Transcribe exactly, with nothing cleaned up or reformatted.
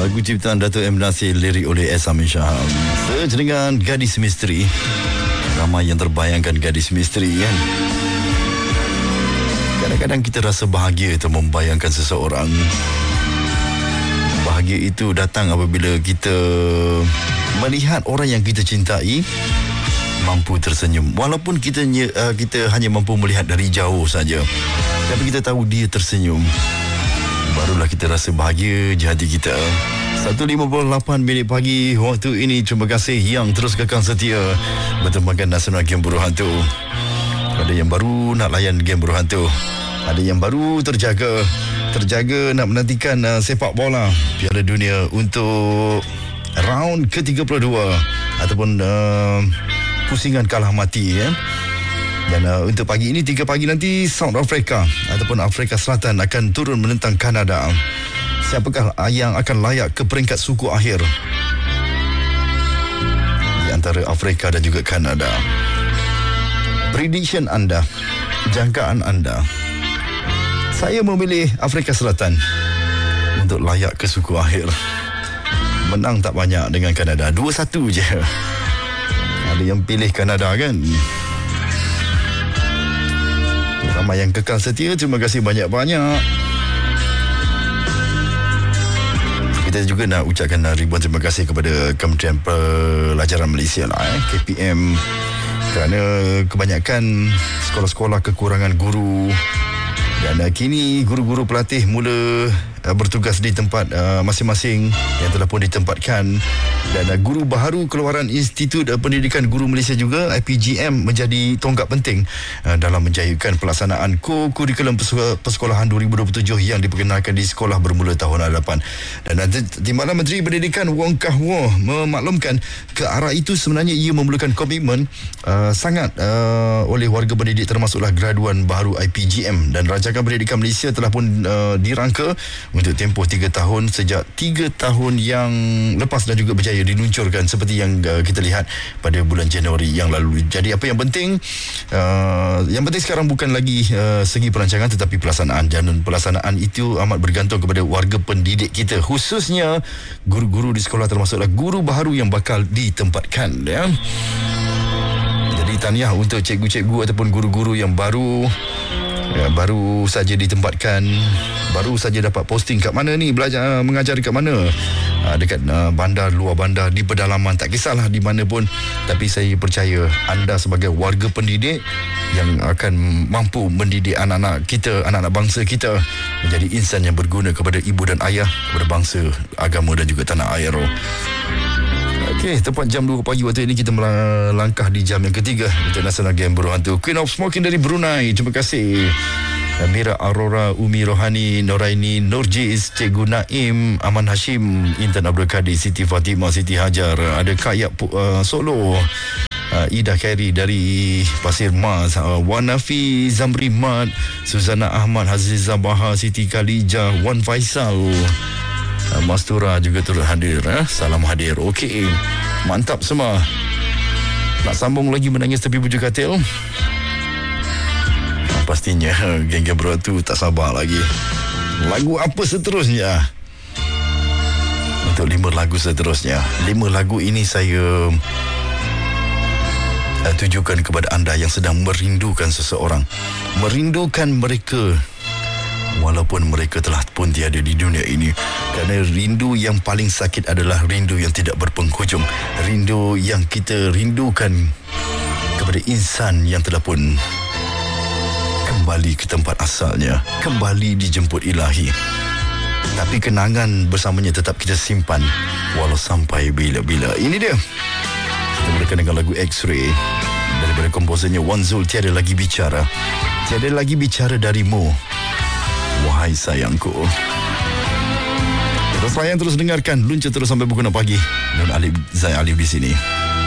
Lagu ciptaan Dato' M. Nasir, lirik oleh S. Amin Shaham. Sejenengan gadis misteri. Ramai yang terbayangkan gadis misteri kan. Kadang-kadang kita rasa bahagia itu membayangkan seseorang. Bahagia itu datang apabila kita melihat orang yang kita cintai mampu tersenyum. Walaupun kita uh, kita hanya mampu melihat dari jauh saja, tapi kita tahu dia tersenyum, barulah kita rasa bahagia di hati kita. satu lima puluh lapan minit pagi waktu ini. Terima kasih yang terus kekal setia bertemakan Nasional Game Buruh Hantu. Ada yang baru nak layan Game Buruh Hantu, ada yang baru terjaga terjaga nak menantikan uh, sepak bola Piala Dunia untuk round ke tiga puluh dua ataupun uh, pusingan kalah mati ya. Dan uh, untuk pagi ini, tiga pagi nanti, South Africa ataupun Afrika Selatan akan turun menentang Kanada. Siapakah yang akan layak ke peringkat suku akhir di antara Afrika dan juga Kanada? Prediction anda, jangkaan anda. Saya memilih Afrika Selatan untuk layak ke suku akhir. Menang tak banyak dengan Kanada, dua satu je. Ada yang pilih Kanada kan? Ramai yang kekal setia, terima kasih banyak-banyak. Kita juga nak ucapkan ribuan terima kasih kepada Kementerian Pelajaran Malaysia lah, eh, K P M, kerana kebanyakan sekolah-sekolah kekurangan guru. Dan uh, kini guru-guru pelatih mula uh, bertugas di tempat uh, masing-masing yang telah pun ditempatkan. Dan uh, guru baharu keluaran Institut uh, Pendidikan Guru Malaysia juga, I P G M, menjadi tonggak penting uh, dalam menjayakan pelaksanaan kurikulum persekolahan dua ribu dua puluh tujuh yang diperkenalkan di sekolah bermula tahun hadapan. Dan uh, Timbalan Menteri Pendidikan Wong Kah Wah memaklumkan ke arah itu sebenarnya ia memerlukan komitmen uh, sangat uh, oleh warga pendidik, termasuklah graduan baharu I P G M. Dan Rancangan Pendidikan Malaysia telah pun uh, dirangka untuk tempoh tiga tahun sejak tiga tahun yang lepas dan juga berjaya diluncurkan seperti yang uh, kita lihat pada bulan Januari yang lalu. Jadi apa yang penting, uh, yang penting sekarang bukan lagi uh, segi perancangan tetapi pelaksanaan. Dan pelaksanaan itu amat bergantung kepada warga pendidik kita, khususnya guru-guru di sekolah, termasuklah guru baharu yang bakal ditempatkan ya. Jadi tahniah untuk cikgu-cikgu ataupun guru-guru yang baru Ya, baru saja ditempatkan, baru saja dapat posting kat mana ni, belajar mengajar dekat mana, uh, dekat uh, bandar, luar bandar, di pedalaman, tak kisahlah di mana pun. Tapi saya percaya anda sebagai warga pendidik yang akan mampu mendidik anak-anak kita, anak-anak bangsa kita menjadi insan yang berguna kepada ibu dan ayah, kepada bangsa, agama dan juga tanah air. Okey, tepat jam dua pagi waktu ini kita melangkah di jam yang ketiga untuk Nasional Game Buruh Hantu. Queen of Smoking dari Brunei, terima kasih. Mira Aurora, Umi Rohani, Noraini, Nurjiz, Cikgu Naim, Aman Hashim, Intan Abdul Kadir, Siti Fatimah, Siti Hajar, ada Kak Yap uh, Solo, uh, Ida Khairi dari Pasir Mas, uh, Wanafi Zamri Mat, Suzana Ahmad, Hazizah Baha, Siti Khalijah, Wan Faisal, Uh, Mastura juga turut hadir, eh? Salam hadir. Okey, mantap semua. Nak sambung lagi menangis tepi bujur katil? Nah, pastinya geng-geng bro tu tak sabar lagi. Lagu apa seterusnya? Untuk lima lagu seterusnya, lima lagu ini saya uh, tujukan kepada anda yang sedang merindukan seseorang, merindukan mereka walaupun mereka telah pun tiada di dunia ini. Kerana rindu yang paling sakit adalah rindu yang tidak berpenghujung. Rindu yang kita rindukan kepada insan yang telah pun kembali ke tempat asalnya, kembali dijemput ilahi. Tapi kenangan bersamanya tetap kita simpan walau sampai bila-bila. Ini dia, kita mulakan dengan lagu X-Ray daripada komposernya Wan Zul, Tiada Lagi Bicara. Tiada lagi bicara darimu, wahai sayangku. Terus sayang, terus dengarkan Lunca terus sampai pukul enam pagi. Dan Alif, Zai Alif di sini.